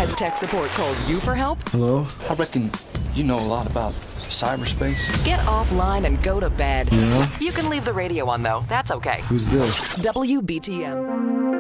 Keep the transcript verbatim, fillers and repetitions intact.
Has tech support called you for help? Hello? I reckon you know a lot about cyberspace. Get offline and go to bed. Yeah? You can leave the radio on, though. That's okay. Who's this? W B T M.